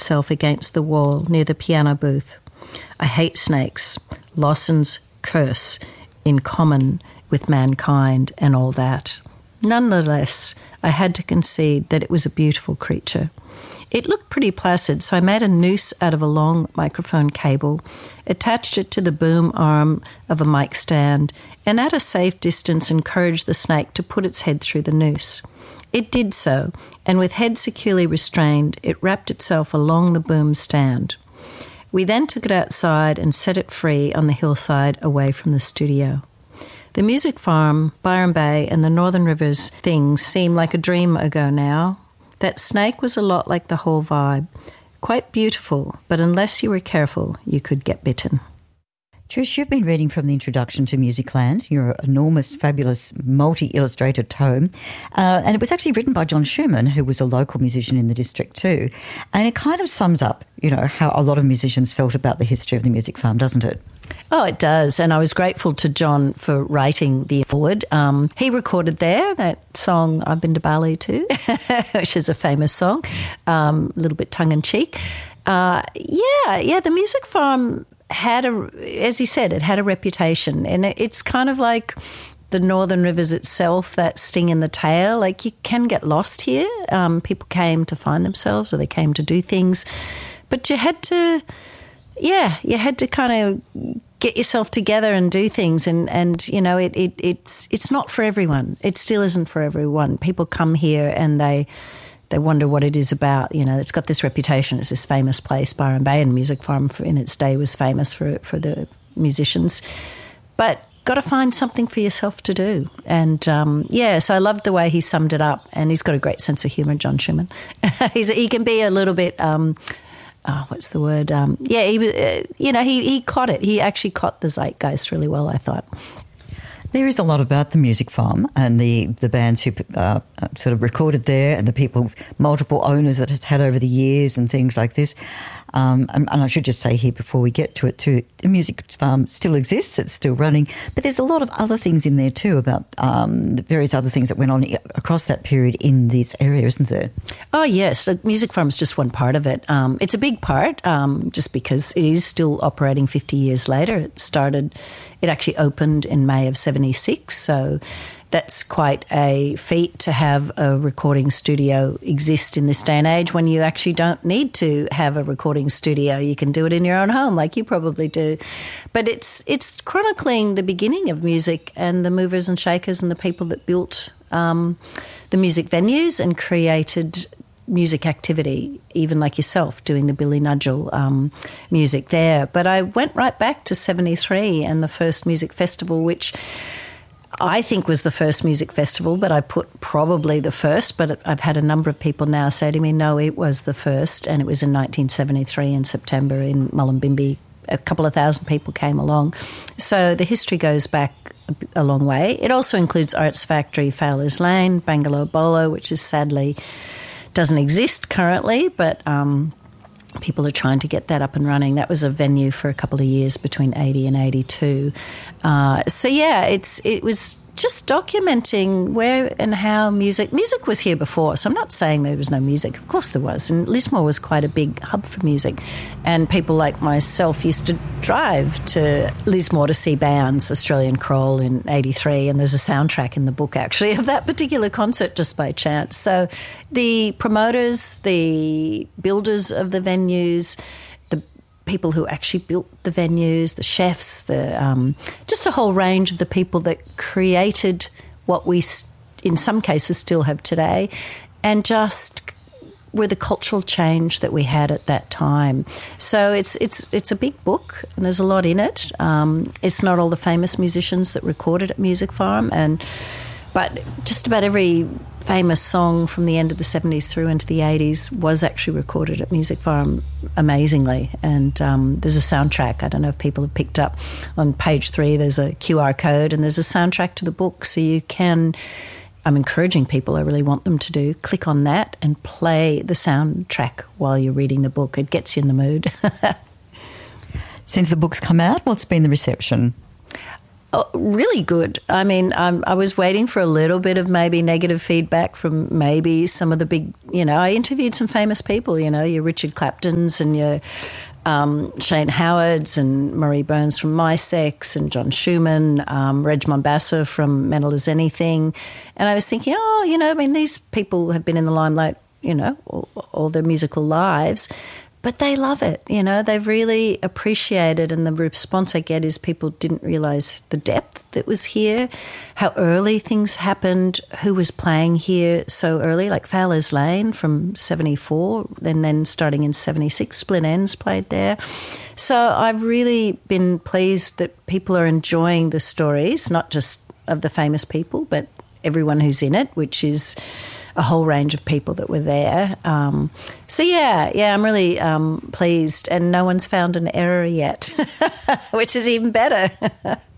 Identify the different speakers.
Speaker 1: itself against the wall near the piano booth. I hate snakes, Lawson's curse in common with mankind and all that. Nonetheless, I had to concede that it was a beautiful creature. It looked pretty placid, so I made a noose out of a long microphone cable, attached it to the boom arm of a mic stand, and at a safe distance encouraged the snake to put its head through the noose. It did so, and with head securely restrained, it wrapped itself along the boom stand. We then took it outside and set it free on the hillside away from the studio. The music farm, Byron Bay, and the Northern Rivers things seem like a dream ago now. That snake was a lot like the whole vibe. Quite beautiful, but unless you were careful, you could get bitten.
Speaker 2: Trish, you've been reading from the introduction to Musicland, your enormous, fabulous, multi-illustrated tome. And it was actually written by John Schumann, who was a local musician in the district too. And it kind of sums up, how a lot of musicians felt about the history of the music farm, doesn't it?
Speaker 1: Oh, it does. And I was grateful to John for writing the foreword. He recorded there that song, I've Been to Bali Too, which is a famous song, a little bit tongue-in-cheek. The music farm had as he said, it had a reputation. And it's kind of like the Northern Rivers itself, that sting in the tail. Like, you can get lost here. People came to find themselves, or they came to do things. But you had to kind of get yourself together and do things. And it's not for everyone. It still isn't for everyone. People come here and they wonder what it is about. It's got this reputation. It's this famous place, Byron Bay, and Music Farm in its day was famous for the musicians. But got to find something for yourself to do. And, so I loved the way he summed it up. And he's got a great sense of humour, John Schumann. He can be a little bit... what's the word? He caught it. He actually caught the zeitgeist really well, I thought.
Speaker 2: There is a lot about the music farm and the bands who sort of recorded there, and the people, multiple owners that it's had over the years and things like this. And I should just say here before we get to it too, the music farm still exists, it's still running, but there's a lot of other things in there too about the various other things that went on across that period in this area, isn't there? Oh yes, the music farm is just one part of it. It's a big part just because it is still operating 50 years later. It actually opened in May of 76, so that's quite a feat to have a recording studio exist in this day and age when you actually don't need to have a recording studio. You can do it in your own home like you probably do. But it's chronicling the beginning of music and the movers and shakers and the people that built the music venues and created music activity, even like yourself doing the Billy Nudgell music there. But I went right back to 73 and the first music festival, which I think was the first music festival, but I put probably the first. But I've had a number of people now say to me, no, it was the first, and it was in 1973 in September in Mullumbimby. A couple of thousand people came along. So the history goes back a long way. It also includes Arts Factory, Fowler's Lane, Bangalore Bolo, which is sadly doesn't exist currently, but people are trying to get that up and running. That was a venue for a couple of years between 80 and 82. It was just documenting where and how music was here before. So I'm not saying there was no music. Of course there was. And Lismore was quite a big hub for music. And people like myself used to drive to Lismore to see bands, Australian Kroll in 83. And there's a soundtrack in the book, actually, of that particular concert just by chance. So the promoters, the builders of the venues, people who actually built the venues, the chefs, just a whole range of the people that created what we, in some cases, still have today, and just were the cultural change that we had at that time. So it's a big book, and there's a lot in it. It's not all the famous musicians that recorded at Music Farm, but just about every famous song from the end of the 70s through into the 80s was actually recorded at Music Farm amazingly. And there's a soundtrack. I don't know if people have picked up. On page 3 there's a QR code and there's a soundtrack to the book, so you can... I'm encouraging people, I really want them to do, click on that and play the soundtrack while you're reading the book. It gets you in the mood. Since the book's come out, what's been the reception?
Speaker 1: Oh, really good. I mean, I was waiting for a little bit of maybe negative feedback from maybe some of the big, I interviewed some famous people, your Richard Claptons and your Shane Howards and Marie Burns from My Sex and John Schumann, Reg Mombassa from Mental as Anything. And I was thinking, these people have been in the limelight, all their musical lives. But they love it, they've really appreciated, and the response I get is people didn't realise the depth that was here, how early things happened, who was playing here so early, like Fowler's Lane from 74, and then starting in 76, Split Enz played there. So I've really been pleased that people are enjoying the stories, not just of the famous people, but everyone who's in it, which is a whole range of people that were there. I'm really pleased, and no one's found an error yet, which is even better.